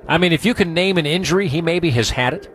I mean, if you can name an injury, he maybe has had it.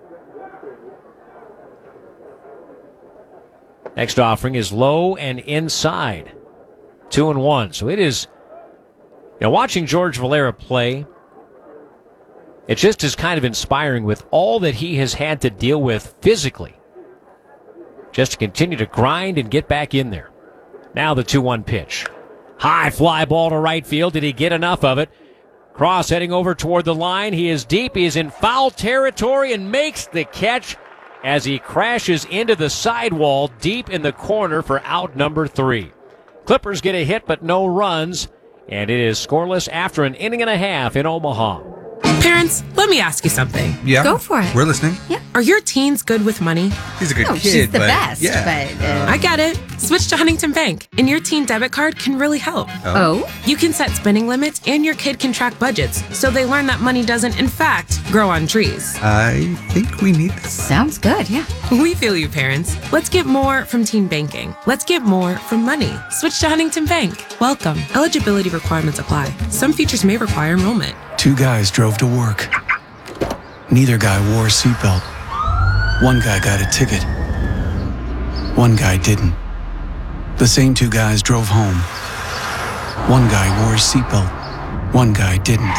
Next offering is low and inside. 2-1. So it is, watching George Valera play, it just is kind of inspiring with all that he has had to deal with physically. Just to continue to grind and get back in there. Now the 2-1 pitch. High fly ball to right field. Did he get enough of it? Cross heading over toward the line. He is deep. He is in foul territory and makes the catch as he crashes into the sidewall deep in the corner for out number 3. Clippers get a hit but no runs, and it is scoreless after an inning and a half in Omaha. Parents, let me ask you something. Yeah. Go for it. We're listening. Yeah. Are your teens good with money? He's a good kid. She's the but best. Yeah. But, I get it. Switch to Huntington Bank, and your teen debit card can really help. Oh? You can set spending limits, and your kid can track budgets, so they learn that money doesn't, in fact, grow on trees. I think we need this. Sounds good, yeah. We feel you, parents. Let's get more from teen banking. Let's get more from money. Switch to Huntington Bank. Welcome. Eligibility requirements apply. Some features may require enrollment. 2 guys drove to work. Neither guy wore a seatbelt. One guy got a ticket. One guy didn't. The same 2 guys drove home. One guy wore a seatbelt. One guy didn't.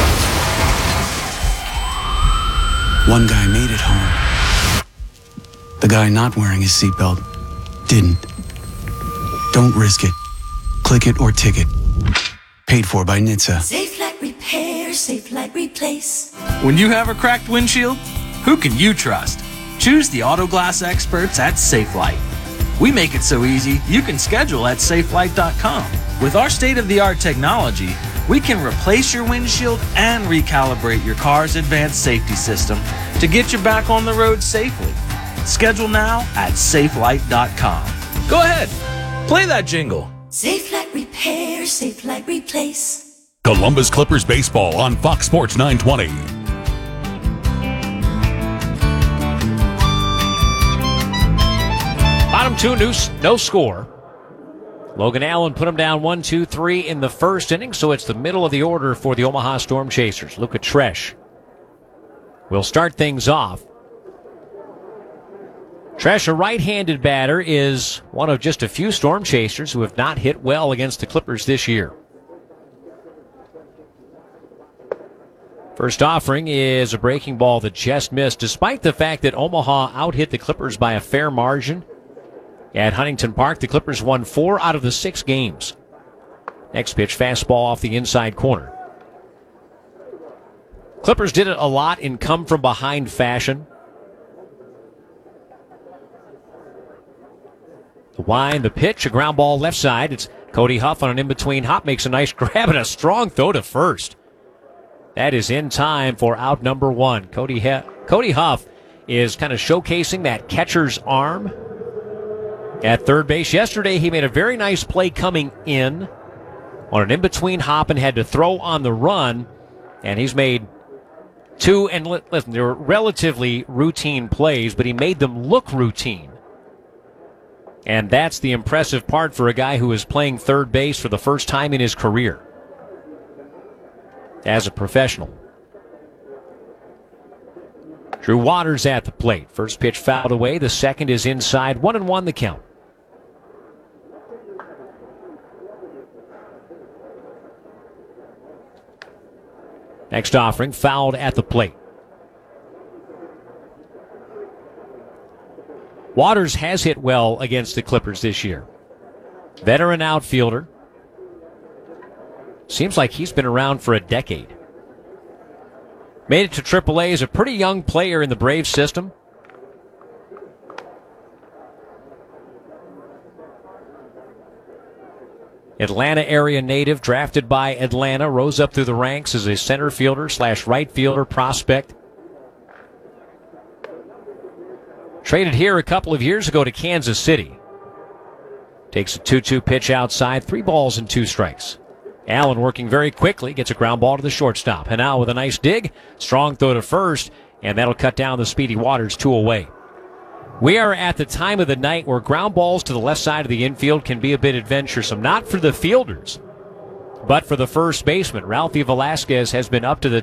One guy made it home. The guy not wearing his seatbelt didn't. Don't risk it. Click it or ticket. Paid for by NHTSA. Safe Light Repair, Safe Light Replace. When you have a cracked windshield, who can you trust? Choose the auto glass experts at SafeLight. We make it so easy you can schedule at safelight.com. With our state-of-the-art technology, we can replace your windshield and recalibrate your car's advanced safety system to get you back on the road safely. Schedule now at safelight.com. Go ahead, play that jingle. Safe Light Repair, Safe Light Replace. Columbus Clippers baseball on Fox Sports 920. Bottom 2, no score. Logan Allen put him down 1-2-3 in the first inning, so it's the middle of the order for the Omaha Storm Chasers. Luca Tresh will start things off. Tresh, a right-handed batter, is one of just a few Storm Chasers who have not hit well against the Clippers this year. First offering is a breaking ball that just missed, despite the fact that Omaha out-hit the Clippers by a fair margin. At Huntington Park, the Clippers won 4 out of the 6 games. Next pitch, fastball off the inside corner. Clippers did it a lot in come-from-behind fashion. The wind, the pitch, a ground ball left side. It's Cody Huff on an in-between hop, makes a nice grab and a strong throw to first. That is in time for out number 1. Cody Huff is kind of showcasing that catcher's arm at third base. Yesterday, he made a very nice play coming in on an in-between hop and had to throw on the run, and he's made 2, and listen, they were relatively routine plays, but he made them look routine. And that's the impressive part for a guy who is playing third base for the first time in his career as a professional. Drew Waters at the plate. First pitch fouled away. The second is inside. 1-1 the count. Next offering fouled at the plate. Waters has hit well against the Clippers this year. Veteran outfielder. Seems like he's been around for a decade. Made it to AAA as a pretty young player in the Braves system. Atlanta area native, drafted by Atlanta, rose up through the ranks as a center fielder / right fielder prospect. Traded here a couple of years ago to Kansas City. Takes a 2-2 pitch outside, 3 balls and 2 strikes. Allen working very quickly, gets a ground ball to the shortstop. And now with a nice dig, strong throw to first, and that'll cut down the speedy Waters 2 away. We are at the time of the night where ground balls to the left side of the infield can be a bit adventuresome, not for the fielders, but for the first baseman. Ralphie Velasquez has been up to the